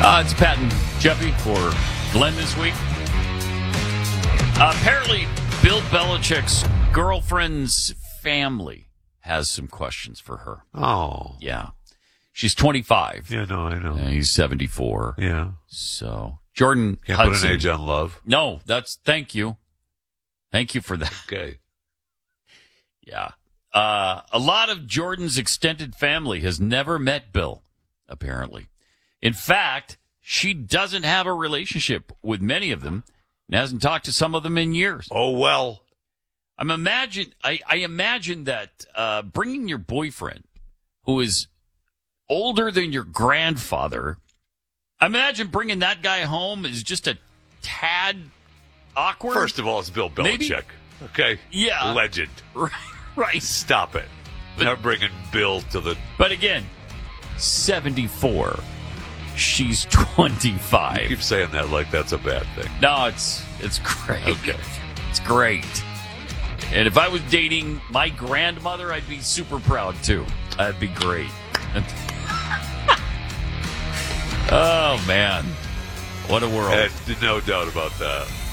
It's Pat and Jeffy for Glenn this week. Apparently, Bill Belichick's girlfriend's family has some questions for her. Oh. Yeah. She's 25. Yeah, no, I know. And he's 74. Yeah. So, Jordan Can't Hudson. put an age on love. No, thank you. Thank you for that. Okay. Yeah. A lot of Jordan's extended family has never met Bill, apparently. In fact, she doesn't have a relationship with many of them and hasn't talked to some of them in years. Oh, well. I imagine that bringing your boyfriend, who is older than your grandfather, I imagine bringing that guy home is just a tad awkward. First of all, it's Bill Belichick. Maybe? Okay? Yeah. Legend. Right. Stop it. Not bringing Bill to the... But again, 74. She's 25. You keep saying that like that's a bad thing. No, it's great. Okay. It's great. And if I was dating my grandmother, I'd be super proud, too. That'd be great. Oh, man. What a world. No doubt about that.